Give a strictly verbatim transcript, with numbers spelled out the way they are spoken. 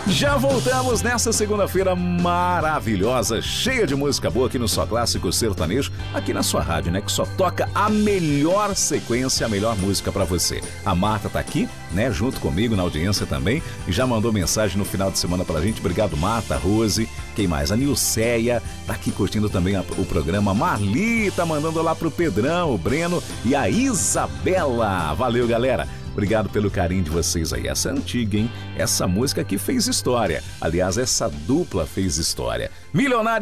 Já voltamos nessa segunda-feira maravilhosa, cheia de música boa aqui no Só Clássico Sertanejo, aqui na sua rádio, né? Que só toca a melhor sequência, a melhor música pra você. A Marta tá aqui, né? Junto comigo na audiência também, e já mandou mensagem no final de semana pra gente. Obrigado, Marta, Rose, quem mais? A Nilceia tá aqui curtindo também a, o programa. A Marli tá mandando lá pro Pedrão, o Breno e a Isabela. Valeu, galera. Obrigado pelo carinho de vocês aí. Essa é antiga, hein? Essa música aqui fez história. Aliás, essa dupla fez história. Milionário